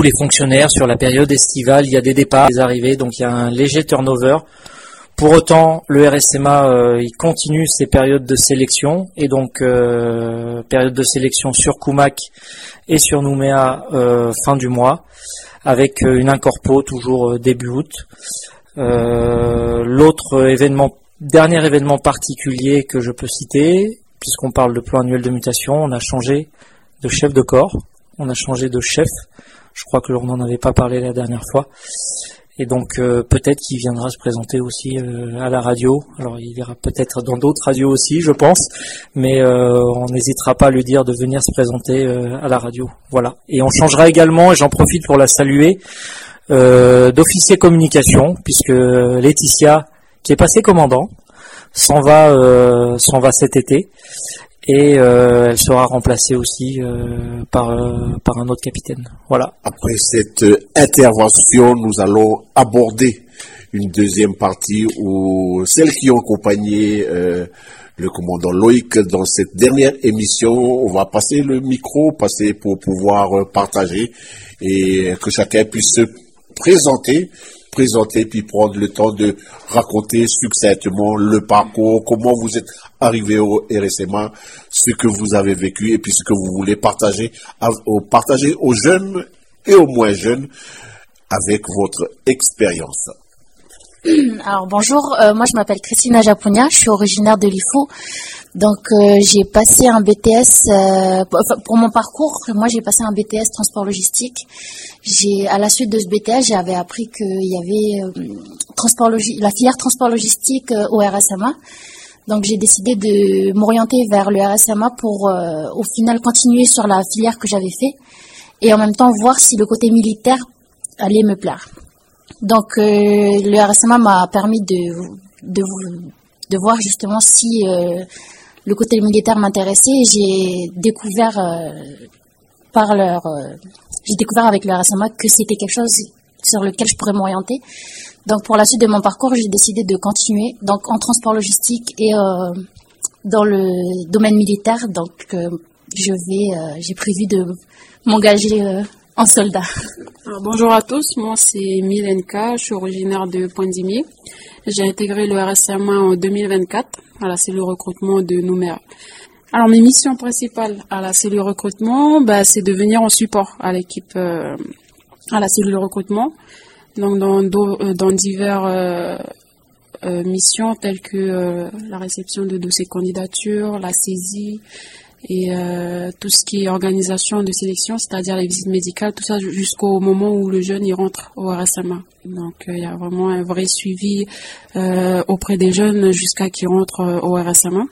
tous les fonctionnaires sur la période estivale. Il y a des départs, des arrivées, donc il y a un léger turnover. Pour autant, le RSMA il continue ses périodes de sélection, et donc période de sélection sur Koumak et sur Nouméa fin du mois, avec une incorpo toujours début août. L'autre dernier événement particulier que je peux citer, puisqu'on parle de plan annuel de mutation, on a changé de chef de corps, on a changé de chef. Je crois que l'on n'en avait pas parlé la dernière fois. Et donc peut-être qu'il viendra se présenter aussi à la radio. Alors il ira peut-être dans d'autres radios aussi, je pense, mais on n'hésitera pas à lui dire de venir se présenter à la radio. Voilà. Et on changera également, et j'en profite pour la saluer, d'officier communication, puisque Laetitia, qui est passée commandant, s'en va cet été, et elle sera remplacée aussi par un autre capitaine. Voilà. Après cette intervention, nous allons aborder une deuxième partie où celles qui ont accompagné le commandant Loïc dans cette dernière émission, on va passer le micro, pour pouvoir partager et que chacun puisse se présenter puis prendre le temps de raconter succinctement le parcours, comment vous êtes arrivé au RSMA, ce que vous avez vécu et puis ce que vous voulez partager aux jeunes et aux moins jeunes avec votre expérience. Alors bonjour, moi je m'appelle Christina Japonia, je suis originaire de l'IFO. Donc j'ai passé un BTS pour mon parcours. Moi j'ai passé un BTS transport logistique. À la suite de ce BTS, j'avais appris qu'il y avait la filière transport logistique au RSMA. Donc j'ai décidé de m'orienter vers le RSMA pour au final continuer sur la filière que j'avais fait et en même temps voir si le côté militaire allait me plaire. Donc le RSMA m'a permis de voir justement si le côté militaire m'intéressait, et j'ai découvert avec le RSMA que c'était quelque chose sur lequel je pourrais m'orienter. Donc pour la suite de mon parcours, j'ai décidé de continuer donc en transport logistique et dans le domaine militaire. Donc j'ai prévu de m'engager en soldat. Alors, bonjour à tous, moi c'est Milenka, je suis originaire de Poindimier. J'ai intégré le RSMA en 2024 à la cellule recrutement de Nouméa. Alors mes missions principales à la cellule recrutement, c'est de venir en support à l'équipe, à la cellule recrutement, donc dans divers missions telles que la réception de dossiers de candidature, la saisie, et tout ce qui est organisation de sélection, c'est-à-dire les visites médicales, tout ça jusqu'au moment où le jeune y rentre au RSMA. Donc il y a vraiment un vrai suivi auprès des jeunes jusqu'à qu'ils rentrent au RSMA.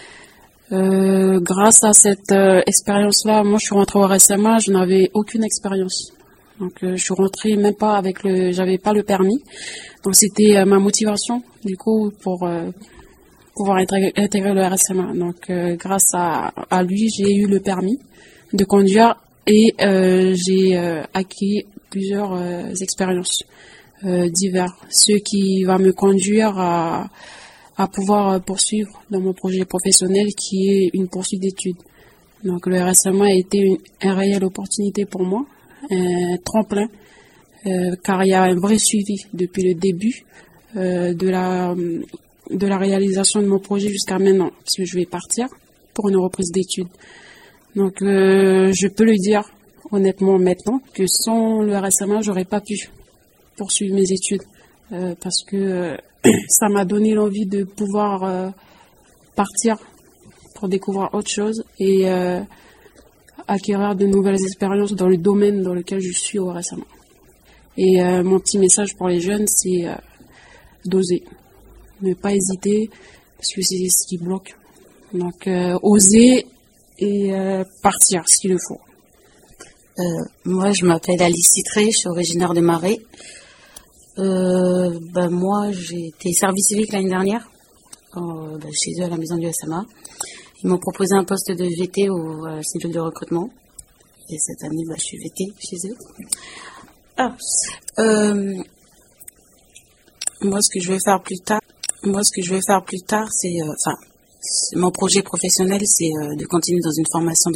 Grâce à cette expérience-là, moi je suis rentrée au RSMA, je n'avais aucune expérience. Donc je suis rentrée même pas j'avais pas le permis. Donc c'était ma motivation du coup pour pouvoir intégrer le RSMA. Donc grâce à lui, j'ai eu le permis de conduire et j'ai acquis plusieurs expériences diverses, ce qui va me conduire à pouvoir poursuivre dans mon projet professionnel qui est une poursuite d'études. Donc le RSMA a été une réelle opportunité pour moi, un tremplin, car il y a un vrai suivi depuis le début de la réalisation de mon projet jusqu'à maintenant, parce que je vais partir pour une reprise d'études. Donc je peux le dire honnêtement maintenant que sans le RSMA, j'aurais pas pu poursuivre mes études parce que ça m'a donné l'envie de pouvoir partir pour découvrir autre chose et acquérir de nouvelles expériences dans le domaine dans lequel je suis au RSMA. Et mon petit message pour les jeunes, c'est d'oser. Ne pas hésiter, parce que c'est ce qui bloque. Donc, oser et partir s'il le faut. Moi, je m'appelle Alice Citré, je suis originaire de Marais. Moi, j'ai été service civique l'année dernière, chez eux à la maison du SMA. Ils m'ont proposé un poste de VT au cellule de recrutement. Et cette année, je suis VT chez eux. Moi, ce que je vais faire plus tard, c'est, mon projet professionnel, c'est de continuer dans une formation